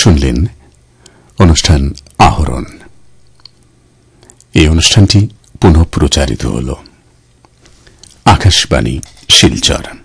শুনলেন অনুষ্ঠান আহরণ। এই অনুষ্ঠানটি পুনঃ প্রচারিত হল আকাশবাণী শিলচর।